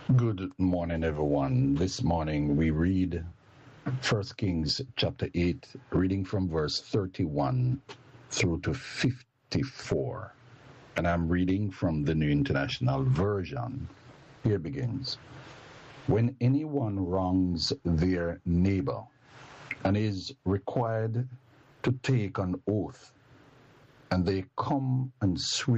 Good morning, everyone. This morning we read 1 Kings chapter 8, reading from verse 31 through to 54. And I'm reading from the New International Version. Here begins. When anyone wrongs their neighbor and is required to take an oath, and they come and swear